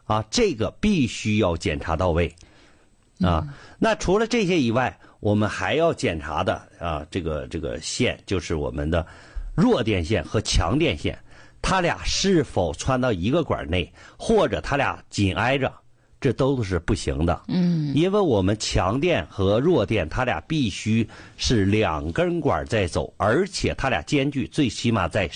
啊，这个必须要检查到位啊。那除了这些以外，我们还要检查的啊，这个线就是我们的弱电线和强电线，它俩是否穿到一个管内，或者它俩紧挨着，这都是不行的。因为我们强电和弱电，它俩必须是2根管在走，而且它俩间距最起码在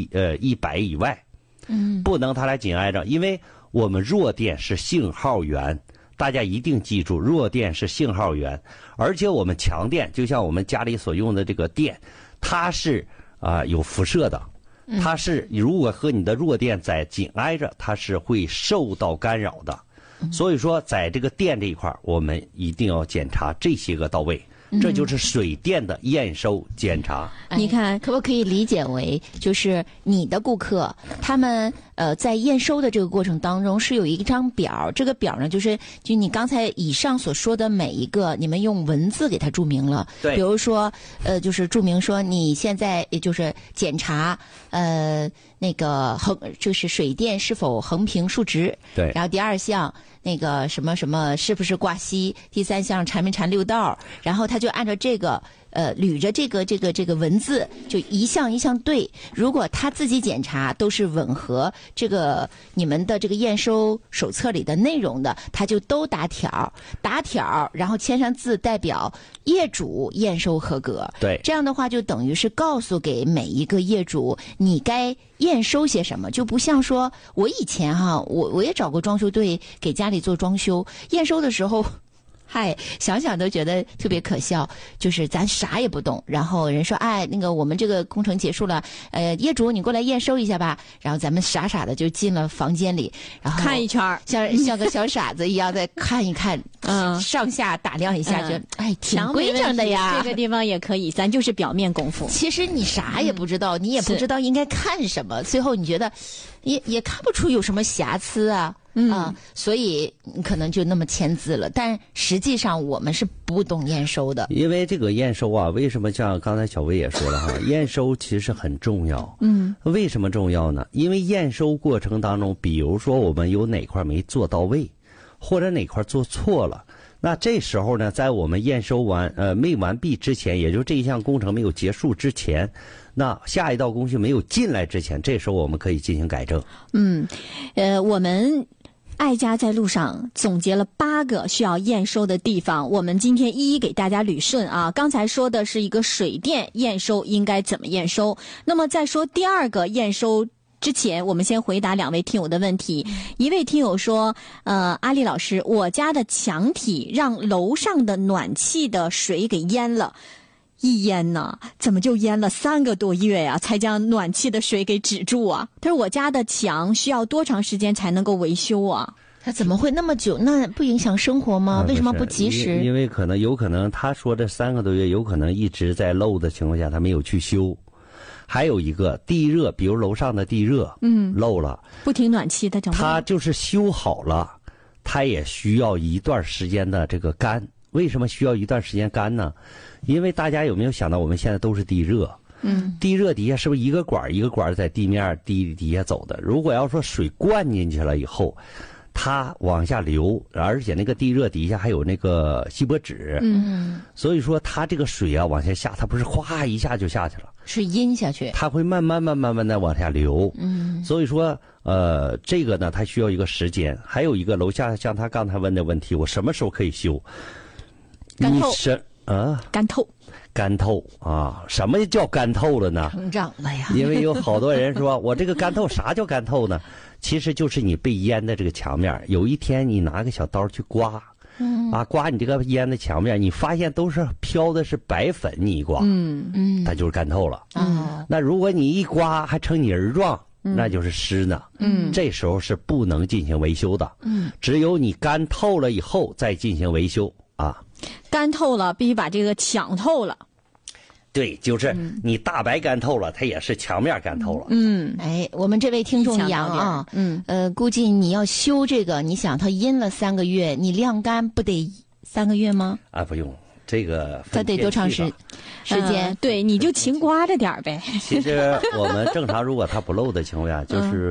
100以外。不能它俩紧挨着，因为我们弱电是信号源，大家一定记住，弱电是信号源，而且我们强电，就像我们家里所用的这个电，它是有辐射的，它是如果和你的弱电在紧挨着，它是会受到干扰的。所以说，在这个电这一块，我们一定要检查这些个到位。这就是水电的验收检查。 你看，可不可以理解为，就是你的顾客他们在验收的这个过程当中是有一张表，这个表呢，就你刚才以上所说的每一个，你们用文字给它注明了。 对。 比如说，就是注明说你现在也就是检查那个就是水电是否横平竖直。 对。 然后第2项那个什么什么是不是挂锡，第3项缠没缠6道，然后他就按照这个捋着这个文字，就一项一项对。如果他自己检查都是吻合这个你们的这个验收手册里的内容的，他就都打条，然后签上字，代表业主验收合格。 对， 这样的话就等于是告诉给每一个业主你该验收些什么，就不像说我以前我也找过装修队给家里做装修，验收的时候。想想都觉得特别可笑，就是咱啥也不懂，然后人说那个我们这个工程结束了，业主你过来验收一下吧，然后咱们傻傻的就进了房间里，然后看一圈， 像个小傻子一样在看一看，上下打量一下，觉得挺规整的呀。 这个地方也可以，咱就是表面功夫。 其实你啥也不知道，你也不知道应该看什么，最后你觉得也看不出有什么瑕疵啊。所以你可能就那么签字了，但实际上我们是不懂验收的。 因为这个验收啊，为什么像刚才小薇也说了哈，验收其实很重要。为什么重要呢？因为验收过程当中，比如说我们有哪块没做到位，或者哪块做错了，那这时候呢，在我们验收没完毕之前，也就是这一项工程没有结束之前，那下一道工序没有进来之前，这时候我们可以进行改正。 我们爱家在路上总结了8个需要验收的地方，我们今天一一给大家捋顺啊。刚才说的是一个水电验收应该怎么验收，那么在说第2个验收之前，我们先回答2位听友的问题。一位听友说，阿丽老师，我家的墙体让楼上的暖气的水给淹了。一淹呢，怎么就淹了3个多月呀，才将暖气的水给止住啊？他说我家的墙需要多长时间才能够维修啊？ 他怎么会那么久？那不影响生活吗？为什么不及时？ 因为有可能他说这3个多月有可能一直在漏的情况下，他没有去修。还有一个地热，比如楼上的地热，漏了， 不停暖气的， 他就是修好了，他也需要一段时间的这个干。为什么需要一段时间干呢？因为大家有没有想到，我们现在都是地热，地热底下是不是一个管一个管在地面底下走的？如果要说水灌进去了以后，它往下流，而且那个地热底下还有那个锡箔纸，所以说它这个水啊往下下，它不是哗一下就下去了， 是阴下去， 它会慢慢的往下流。所以说这个呢，它需要一个时间。还有一个楼下像他刚才问的问题，我什么时候可以修？ 干透干透啊！什么叫干透了呢？ 成长了呀！ 因为有好多人说我这个干透，啥叫干透呢？其实就是你被淹的这个墙面，有一天你拿个小刀去刮，刮你这个淹的墙面，你发现都是飘的是白粉，你一刮，它就是干透了。那如果你一刮还成泥儿状，那就是湿呢。这时候是不能进行维修的。只有你干透了以后再进行维修啊。 干透了，必须把这个抢透了。 对，就是你大白干透了，它也是墙面干透了。 我们这位听众杨啊，估计你要修这个，你想它阴了3个月，你晾干不得3个月吗？ 不用，这个它得多长时间？ 对，你就勤刮着点呗。 其实我们正常，如果它不漏的情况下，就是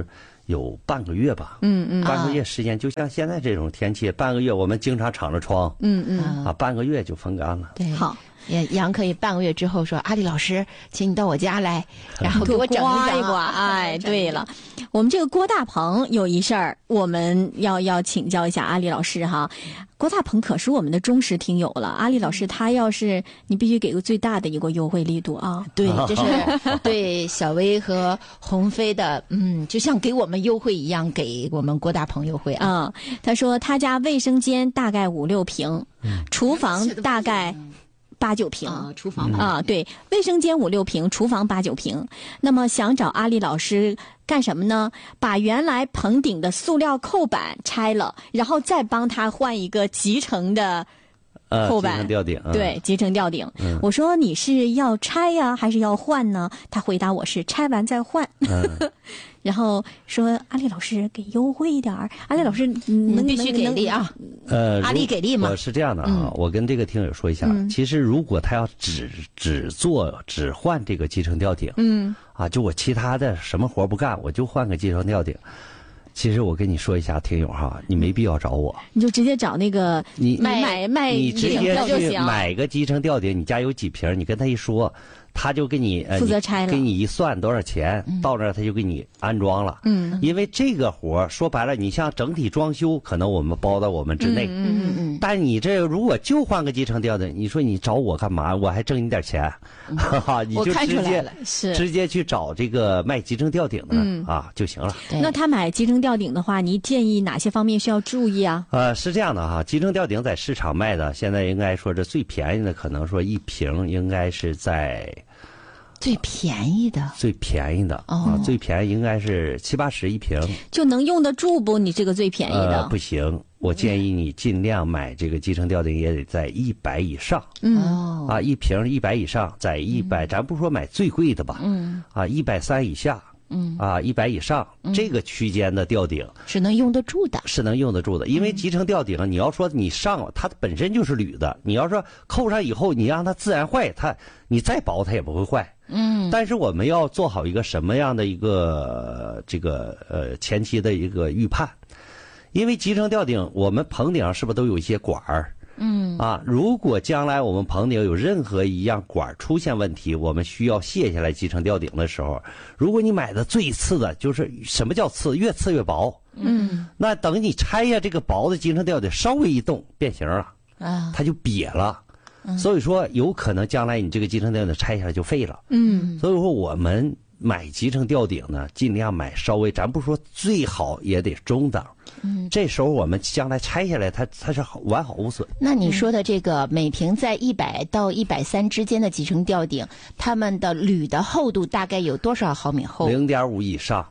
有半个月吧，半个月时间，就像现在这种天气，半个月我们经常敞着窗，半个月就风干了。 对， 好。 杨可以半个月之后说：“阿丽老师，请你到我家来，然后给我整刮一刮。”哎，对了，我们这个郭大鹏有一事儿，我们要请教一下阿丽老师哈。郭大鹏可是我们的忠实听友了，阿丽老师他要是你必须给个最大的一个优惠力度啊。 对，这是对小薇和鸿飞的，就像给我们优惠一样，给我们郭大鹏优惠啊。 他说他家卫生间大概5、6平，厨房大概8、9平， 厨房对，卫生间5、6平，厨房8、9平。那么想找阿丽老师干什么呢？把原来棚顶的塑料扣板拆了，然后再帮他换一个集成的扣板， 集成吊顶， 对，集成吊顶。我说你是要拆呀，还是要换呢？他回答我是拆完再换。然后说阿丽老师给优惠一点儿，阿丽老师必须给力啊！阿丽给力吗？ 我是这样的啊，我跟这个听友说一下，其实如果他要只换这个集成吊顶，就我其他的什么活不干，我就换个集成吊顶。其实我跟你说一下，听友哈，你没必要找我， 你就直接找那个你卖你直接去就行， 买个集成吊顶，你家有几瓶，你跟他一说。他就给你负责拆了， 给你一算多少钱，到那儿他就给你安装了。因为这个活说白了，你像整体装修，可能我们包到我们之内。但你这如果就换个集成吊顶，你说你找我干嘛？我还挣你点钱，你就直接去找这个卖集成吊顶的就行了。 那他买集成吊顶的话，你建议哪些方面需要注意啊？ 是这样的哈，集成吊顶在市场卖的，现在应该说这最便宜的，可能说一瓶应该是在。 最便宜的最便宜的最便宜应该是70、80一瓶， 就能用得住不？你这个最便宜的不行，我建议你尽量买这个集成吊顶也得在100以上。一瓶100以上，在100，咱不说买最贵的吧，130以下。100以上这个区间的吊顶是能用得住的， 是能用得住的。因为集成吊顶，你要说你上它本身就是铝的，你要说扣上以后你让它自然坏，你再薄它也不会坏。但是我们要做好一个什么样的一个前期的一个预判，因为集成吊顶我们棚顶上是不是都有一些管儿？如果将来我们棚顶有任何一样管出现问题，我们需要卸下来集成吊顶的时候，如果你买的最次的，就是什么叫次？越次越薄。那等你拆下这个薄的集成吊顶，稍微一动变形了，它就瘪了。所以说有可能将来你这个集成吊顶拆下来就废了。所以说我们买集成吊顶呢，尽量买稍微，咱不说最好也得中档。这时候我们将来拆下来，它是完好无损。 那你说的这个每平在100到130之间的集成吊顶，它们的铝的厚度大概有多少毫米厚 ？0.5以上。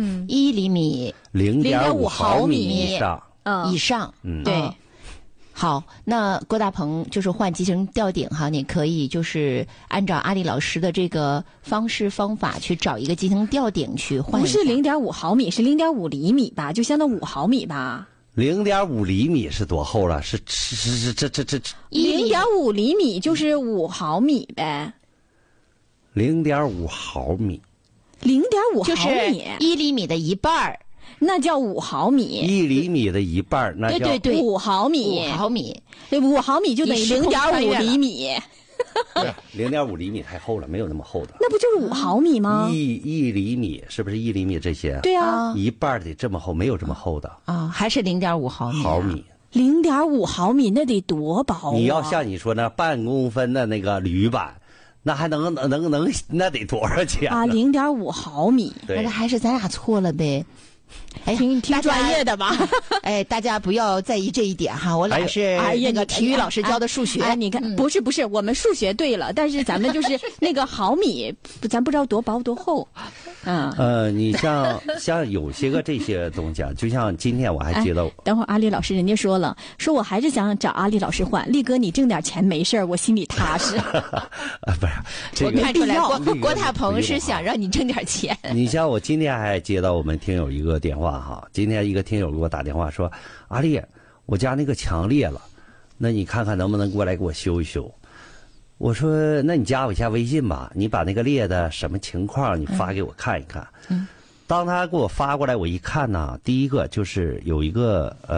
1厘米。 0.5毫米以上。 以上。 对。 好，那郭大鹏就是换集成吊顶哈，你可以就是按照阿丽老师的这个方法去找一个集成吊顶去换。 不是0.5毫米，是0.5厘米吧？就相当5毫米吧 ？0.5厘米是多厚了？是这 0.5厘米就是5毫米呗。 0.5毫米。 0.5毫米就是1厘米的一半儿。 那叫5毫米 ，1厘米的一半，那叫对 5毫米 ，5毫米 ，5毫米就等于0.5厘米。 0.5厘米太厚了，没有那么厚的。 那不就是5毫米吗？ 一厘米是不是1厘米这些？ 对啊， 一半得这么厚，没有这么厚的还是0.5毫米。 0.5毫米那得多薄你要像你说那半公分的那个铝板。那还能那得多少钱啊 ？0.5毫米， 那还是咱俩错了呗。 挺专业的吧？ 大家不要在意这一点哈，我俩是那个体育老师教的数学。 你看，不是，我们数学对了，但是咱们就是那个毫米，咱不知道多薄多厚。 你像有些个这些东西啊，就像今天我还接到， 等会儿阿丽老师人家说我还是想找阿丽老师换，力哥你挣点钱没事我心里踏实。 不是，这个我看出来郭大鹏是想让你挣点钱。 你像我今天还接到我们听友一个电话哈，今天一个听友给我打电话说，阿丽，我家那个墙裂了，那你看看能不能过来给我修一修。我说那你加我一下微信吧，你把那个裂的什么情况你发给我看一看。 当他给我发过来，我一看呢，第一个就是有一个